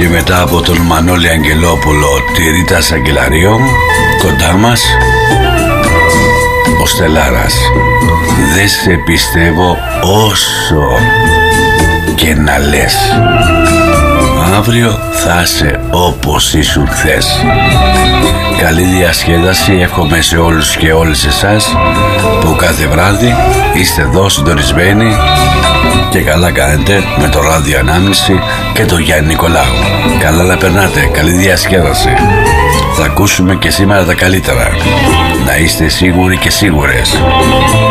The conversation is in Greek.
Πάλι μετά από τον Μανώλη Αγγελόπουλο, τη Ρίτα Σαγγελαρίου, κοντά μας ο Στελάρας. Δεν σε πιστεύω όσο και να λες. Αύριο θα είσαι όπως ήσουν χθες. Καλή διασκέδαση εύχομαι σε όλους και όλες εσάς που κάθε βράδυ είστε εδώ συντονισμένοι και καλά κάνετε με το ράδιο Ανάμνηση και το Γιάννη Νικολάου. Καλά να περνάτε, καλή διασκέδαση. Θα ακούσουμε και σήμερα τα καλύτερα. Να είστε σίγουροι και σίγουρες.